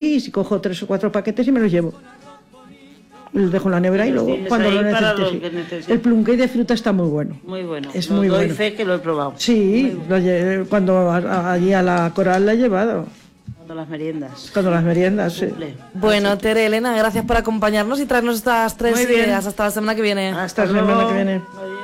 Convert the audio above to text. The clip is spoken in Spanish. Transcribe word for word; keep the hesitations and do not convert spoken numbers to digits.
y si cojo tres o cuatro paquetes y me los llevo. Los dejo en la nevera y luego cuando lo necesite. Sí. El plum cake de fruta está muy bueno. Muy bueno. Es lo muy doy bueno. fe que lo he probado. Sí, lo, cuando a, allí a la Coral la he llevado. Cuando las meriendas. Cuando las meriendas, sí. Bueno, Tere, Elena, gracias por acompañarnos y traernos estas tres ideas. Hasta la semana que viene. Hasta la semana que viene. Adiós.